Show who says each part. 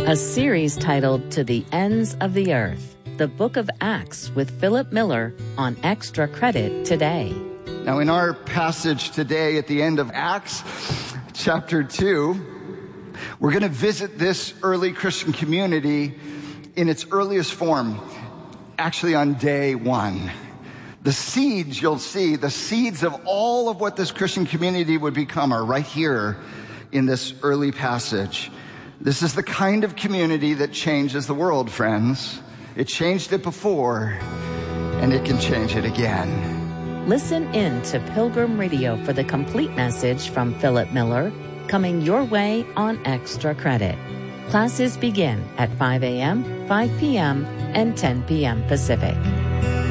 Speaker 1: A series titled To the Ends of the Earth, the Book of Acts with Philip Miller on Extra Credit today.
Speaker 2: Now, in our passage today at the end of Acts chapter 2, we're going to visit this early Christian community in its earliest form, actually on day one. The seeds, you'll see, the seeds of all of what this Christian community would become are right here in this early passage. This is the kind of community that changes the world, friends. It changed it before, and it can change it again.
Speaker 1: Listen in to Pilgrim Radio for the complete message from Philip Miller, coming your way on Extra Credit. Classes begin at 5 a.m., 5 p.m., and 10 p.m. Pacific.